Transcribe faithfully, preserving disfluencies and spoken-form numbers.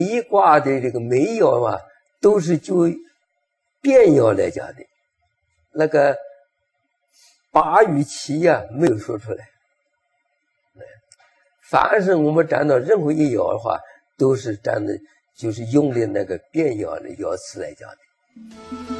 一卦的这个每爻嘛，都是就变爻来讲的，那个八与七呀、啊、没有说出来。凡是我们占到任何一爻的话，都是占的，就是用的那个变爻的爻辞来讲的。